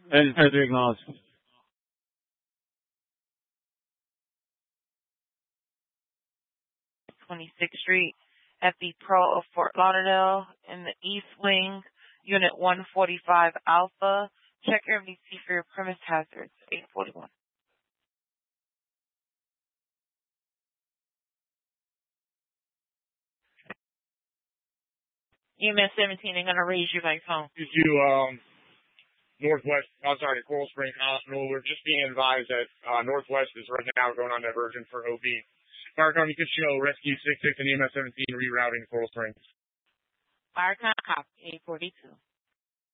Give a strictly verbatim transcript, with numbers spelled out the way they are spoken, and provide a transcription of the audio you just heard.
And further acknowledged. twenty-sixth Street at the Pro of Fort Lauderdale in the East Wing, Unit one forty-five Alpha. Check your M D C for your premise hazards. eight forty-one. E M S seventeen, they're going to raise you guys home. Did you, um, Northwest, I'm sorry, Coral Spring Hospital. We're just being advised that uh, Northwest is right now going on diversion for O B. Fire Company Kitchener, Rescue six six and E M S seventeen rerouting to Coral Springs. Fire Company, copy eight forty-two.